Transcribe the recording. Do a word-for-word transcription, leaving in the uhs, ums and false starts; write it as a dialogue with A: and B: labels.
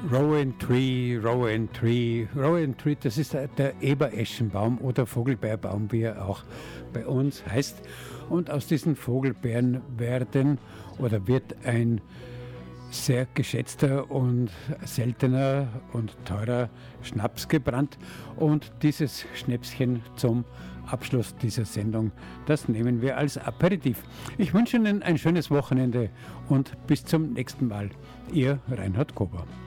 A: Rowan Tree, Rowan Tree, Rowan Tree, das ist der Ebereschenbaum oder Vogelbeerbaum, wie er auch bei uns heißt. Und aus diesen Vogelbeeren werden oder wird ein sehr geschätzter und seltener und teurer Schnaps gebrannt. Und dieses Schnäpschen zum Abschluss dieser Sendung, das nehmen wir als Aperitif. Ich wünsche Ihnen ein schönes Wochenende und bis zum nächsten Mal. Ihr Reinhard Kober.